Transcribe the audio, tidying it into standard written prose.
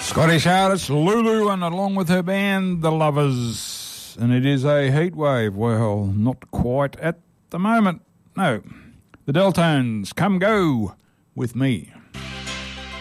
Scottish artist Lulu, and along with her band, The Lovers. And it is a heat wave. Well, not quite at the moment. No. The Deltones, Come Go With Me.